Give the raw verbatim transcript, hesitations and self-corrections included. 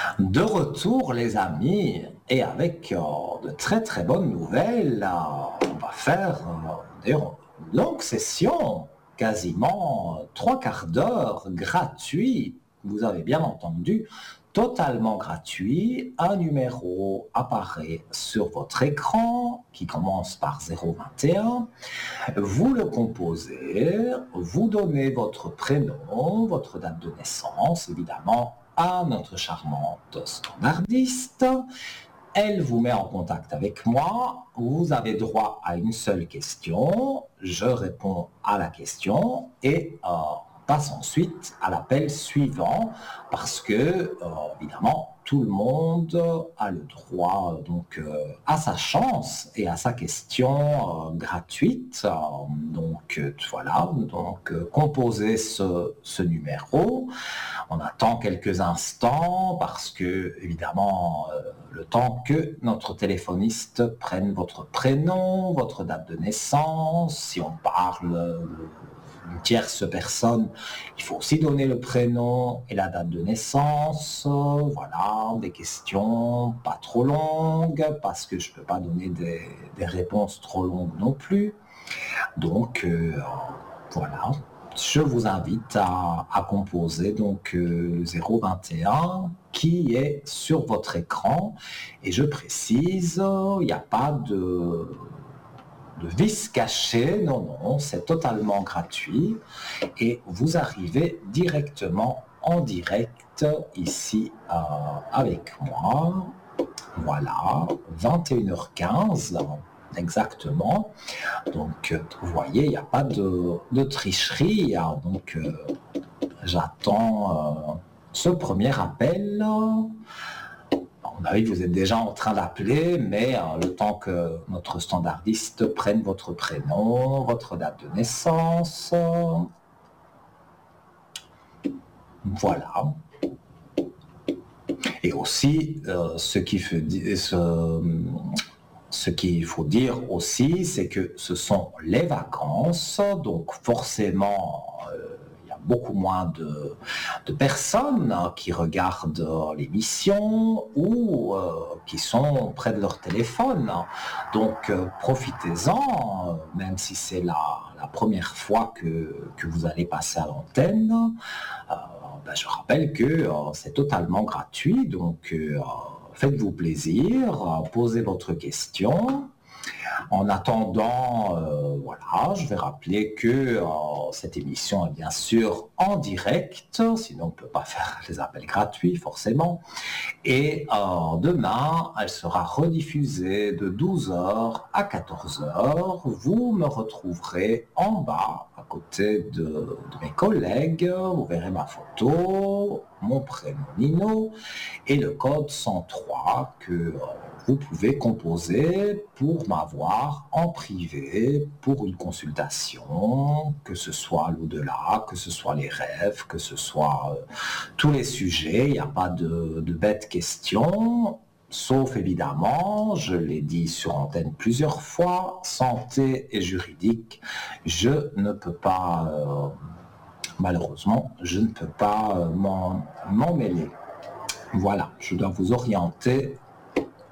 De retour, les amis, et avec euh, de très très bonnes nouvelles, euh, on va faire euh, d'ailleurs une longue session, quasiment euh, trois quarts d'heure, gratuit. Vous avez bien entendu, totalement gratuit. Un numéro apparaît sur votre écran qui commence par zéro vingt et un. Vous le composez, vous donnez votre prénom, votre date de naissance, évidemment, à notre charmante standardiste. Elle vous met en contact avec moi. Vous avez droit à une seule question. Je réponds à la question et euh, passe ensuite à l'appel suivant parce que, euh, évidemment, tout le monde a le droit euh, donc euh, à sa chance et à sa question euh, gratuite. Euh, donc euh, voilà, donc euh, composez ce, ce numéro. On attend quelques instants parce que, évidemment, euh, le temps que notre téléphoniste prenne votre prénom, votre date de naissance, si on parle euh, une tierce personne, il faut aussi donner le prénom et la date de naissance. Voilà, des questions pas trop longues parce que je ne peux pas donner des, des réponses trop longues non plus. Donc, euh, voilà. Je vous invite à, à composer donc euh, le zéro vingt et un qui est sur votre écran. Et je précise, il n'y a pas de, de vis caché, non, non, c'est totalement gratuit. Et vous arrivez directement en direct ici euh, avec moi. Voilà, vingt et une heures quinze exactement. Donc, vous voyez, il n'y a pas de, de tricherie. Hein. Donc, euh, j'attends euh, ce premier appel. On a vu que vous êtes déjà en train d'appeler, mais euh, le temps que notre standardiste prenne votre prénom, votre date de naissance. Voilà. Et aussi, euh, ce qui fait ce, Ce qu'il faut dire aussi, c'est que ce sont les vacances, donc forcément, euh, il y a beaucoup moins de, de personnes hein, qui regardent l'émission ou euh, qui sont près de leur téléphone. Donc euh, profitez-en, euh, même si c'est la, la première fois que, que vous allez passer à l'antenne. Euh, ben, je rappelle que euh, c'est totalement gratuit, donc euh, faites-vous plaisir, posez votre question. En attendant, euh, voilà, je vais rappeler que euh, cette émission est bien sûr en direct, sinon on ne peut pas faire les appels gratuits forcément. Et euh, demain, elle sera rediffusée de douze heures à quatorze heures. Vous me retrouverez en bas, à côté de, de mes collègues. Vous verrez ma photo, mon prénom Nino et le code cent trois que euh, vous pouvez composer pour m'avoir en privé pour une consultation, que ce soit l'au-delà, que ce soit les rêves, que ce soit euh, tous les sujets. Il n'y a pas de, de bêtes questions, sauf évidemment, je l'ai dit sur antenne plusieurs fois, santé et juridique. Je ne peux pas, euh, malheureusement, je ne peux pas euh, m'en, m'en mêler. Voilà, je dois vous orienter